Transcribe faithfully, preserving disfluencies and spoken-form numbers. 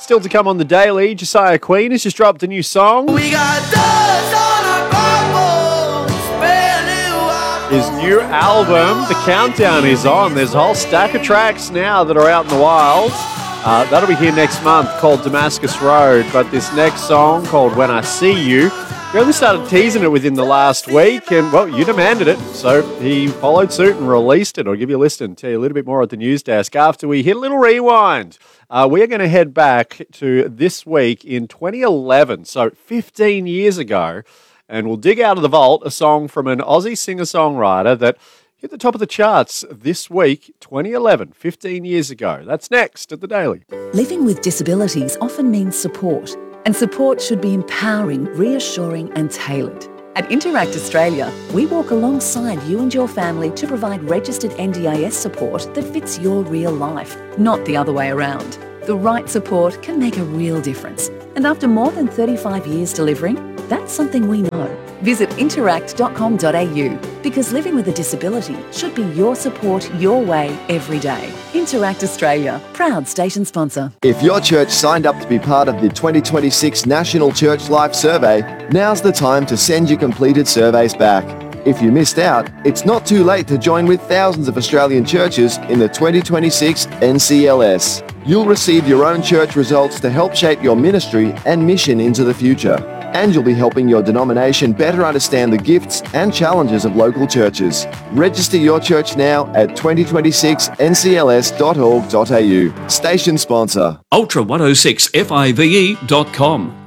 Still to come on the Daily, Josiah Queen has just dropped a new song. We got dust on our bubbles, His new album, The Countdown, is on. There's a whole stack of tracks now that are out in the wild. Uh, that'll be here next month, called Damascus Road. But this next song, called When I See You, we only started teasing it within the last week, and, well, you demanded it, so he followed suit and released it. I'll give you a listen, tell you a little bit more at the news desk after we hit a little rewind. Uh, we are going to head back to this week in twenty eleven, so fifteen years ago, and we'll dig out of the vault a song from an Aussie singer-songwriter that hit the top of the charts this week, twenty eleven, fifteen years ago. That's next at The Daily. Living with disabilities often means support, and support should be empowering, reassuring and tailored. At Interact Australia, we walk alongside you and your family to provide registered N D I S support that fits your real life, not the other way around. The right support can make a real difference. And after more than thirty-five years delivering, that's something we know. Visit interact dot com dot a u because living with a disability should be your support your way every day. Interact Australia, proud station sponsor. If your church signed up to be part of the twenty twenty-six National Church Life Survey, now's the time to send your completed surveys back. If you missed out, it's not too late to join with thousands of Australian churches in the twenty twenty-six N C L S. You'll receive your own church results to help shape your ministry and mission into the future. And you'll be helping your denomination better understand the gifts and challenges of local churches. Register your church now at twenty twenty-six N C L S dot org dot a u. Station sponsor. Ultra one oh six F I V E dot com.